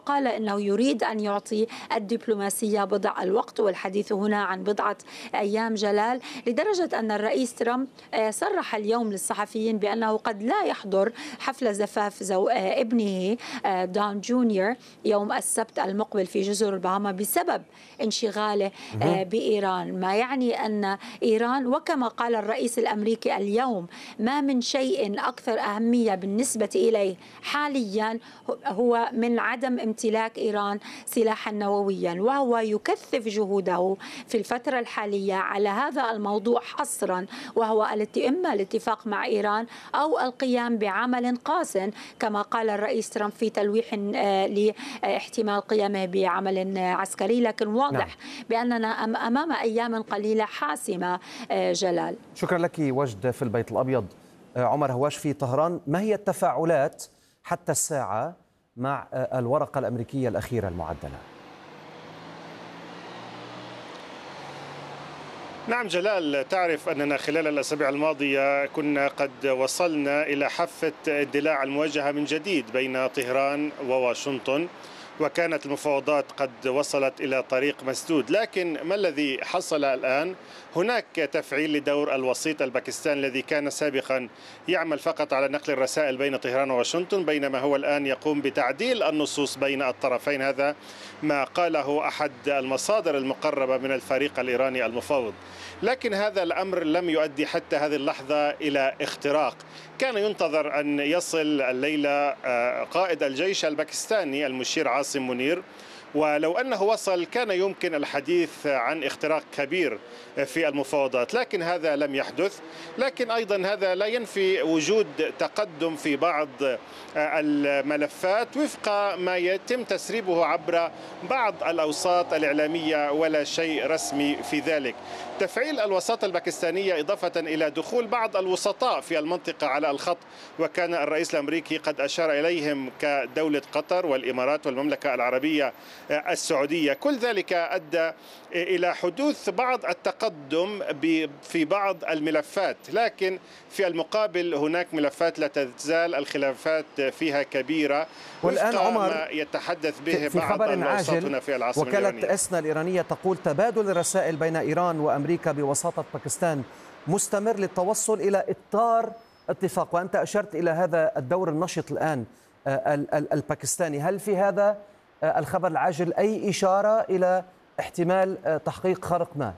وقال أنه يريد أن يعطي الدبلوماسية بضع الوقت، والحديث هنا عن بضعة أيام جلال، لدرجة أن الرئيس ترامب صرح اليوم للصحفيين بأنه قد لا يحضر حفل زفاف ابنه دون جونيور يوم السبت المقبل في جزر البهاما بسبب انشغاله بإيران، ما يعني أن إيران، وكما قال الرئيس الأمريكي اليوم، ما من شيء أكثر أهمية بالنسبة إليه حاليا هو من عدم امتلاك إيران سلاحا نوويا، وهو يكثف جهوده في الفترة الحالية على هذا الموضوع حصرا، وهو إما الاتفاق مع إيران أو القيام بعمل قاس كما قال الرئيس ترامب في تلويح لاحتمال قيامه بعمل عسكري، لكن واضح بأننا أمام أيام قليلة حاسمة. جلال، شكرا لك وجد في البيت الأبيض. عمر هواش في طهران، ما هي التفاعلات حتى الساعة مع الورقة الأمريكية الأخيرة المعدلة؟ نعم جلال، تعرف أننا خلال الأسابيع الماضية كنا قد وصلنا إلى حافة اندلاع المواجهة من جديد بين طهران وواشنطن، وكانت المفاوضات قد وصلت إلى طريق مسدود، لكن ما الذي حصل الآن؟ هناك تفعيل لدور الوسيط الباكستاني الذي كان سابقا يعمل فقط على نقل الرسائل بين طهران وواشنطن، بينما هو الآن يقوم بتعديل النصوص بين الطرفين. هذا ما قاله أحد المصادر المقربة من الفريق الإيراني المفاوض، لكن هذا الأمر لم يؤدي حتى هذه اللحظة إلى اختراق. كان ينتظر أن يصل الليلة قائد الجيش الباكستاني المشير عاصم منير، ولو أنه وصل كان يمكن الحديث عن اختراق كبير في المفاوضات، لكن هذا لم يحدث. لكن أيضا هذا لا ينفي وجود تقدم في بعض الملفات وفق ما يتم تسريبه عبر بعض الأوساط الإعلامية، ولا شيء رسمي في ذلك. تفعيل الوساطة الباكستانية إضافة إلى دخول بعض الوسطاء في المنطقة على الخط، وكان الرئيس الأمريكي قد أشار إليهم كدولة قطر والإمارات والمملكة العربية السعودية، كل ذلك أدى إلى حدوث بعض التقدم في بعض الملفات، لكن في المقابل هناك ملفات لا تزال الخلافات فيها كبيرة، والآن عمر ما يتحدث به في بعض خبر الوساط هنا في العاصمة وكالة الإيرانية. إسنا الإيرانية تقول تبادل الرسائل بين إيران وأمريكا بوساطة باكستان مستمر للتوصل إلى إطار اتفاق، وأنت أشرت إلى هذا الدور النشط الآن الباكستاني. هل في هذا الخبر العاجل أي إشارة إلى احتمال تحقيق خرق ما؟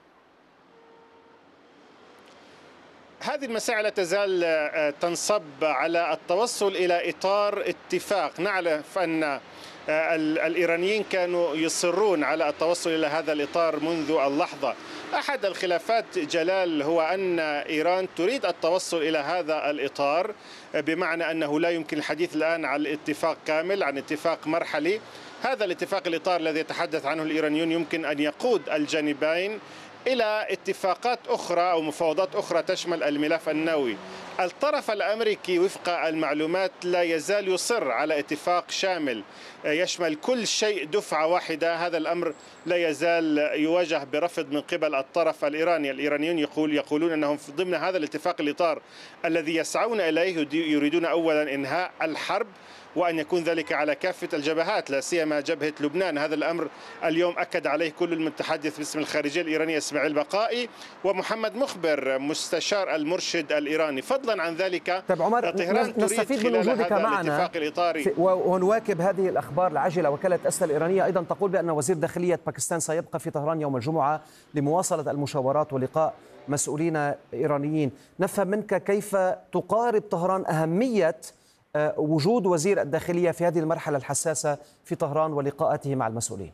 هذه المساعي لا تزال تنصب على التوصل إلى إطار اتفاق. نعرف أن الإيرانيين كانوا يصرون على التوصل إلى هذا الإطار منذ اللحظة. أحد الخلافات جلال هو أن إيران تريد التوصل إلى هذا الإطار، بمعنى أنه لا يمكن الحديث الآن عن اتفاق كامل، عن اتفاق مرحلي. هذا الاتفاق الإطار الذي يتحدث عنه الإيرانيون يمكن أن يقود الجانبين إلى اتفاقات أخرى أو مفاوضات أخرى تشمل الملف النووي. الطرف الأمريكي وفق المعلومات لا يزال يصر على اتفاق شامل يشمل كل شيء دفعة واحدة. هذا الأمر لا يزال يواجه برفض من قبل الطرف الإيراني. الإيرانيون يقولون أنهم ضمن هذا الاتفاق الإطار الذي يسعون إليه يريدون أولا إنهاء الحرب، وأن يكون ذلك على كافة الجبهات، لا سيما جبهة لبنان. هذا الأمر اليوم أكد عليه كل المتحدث باسم الخارجية الإيرانية إسماعيل بقائي ومحمد مخبر مستشار المرشد الإيراني. فضلا عن ذلك طيب عمر، طهران نستفيد من وجودك معنا ونواكب هذه الأخبار العاجلة. وكالة إسنا الإيرانية أيضا تقول بأن وزير داخلية باكستان سيبقى في طهران يوم الجمعة لمواصلة المشاورات ولقاء مسؤولين إيرانيين. نفهم منك كيف تقارب طهران أهمية وجود وزير الداخلية في هذه المرحلة الحساسة في طهران ولقاءاته مع المسؤولين.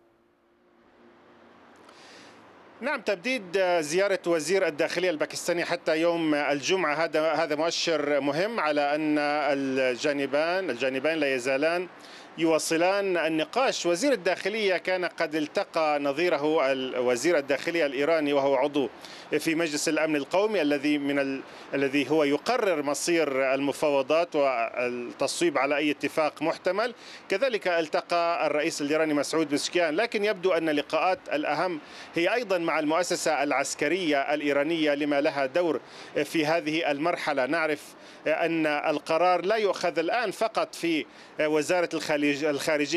نعم، تمديد زيارة وزير الداخلية الباكستاني حتى يوم الجمعة هذا مؤشر مهم على أن الجانبين لا يزالان يواصلان النقاش. وزير الداخلية كان قد التقى نظيره وزير الداخلية الإيراني وهو عضو في مجلس الأمن القومي الذي هو يقرر مصير المفاوضات والتصويب على أي اتفاق محتمل. كذلك التقى الرئيس الإيراني مسعود بزشكيان، لكن يبدو أن اللقاءات الأهم هي أيضا مع المؤسسة العسكرية الإيرانية لما لها دور في هذه المرحلة. نعرف أن القرار لا يؤخذ الآن فقط في وزارة الخارجية